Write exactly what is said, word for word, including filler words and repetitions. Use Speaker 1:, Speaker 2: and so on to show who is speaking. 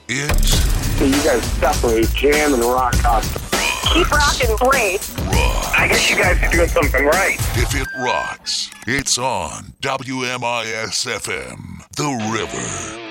Speaker 1: It's...
Speaker 2: So you guys separate jam and rock concert.
Speaker 3: Keep rocking, great.
Speaker 1: Rock.
Speaker 2: I guess you guys are doing something right.
Speaker 1: If it rocks, it's on W M I S F M, The River.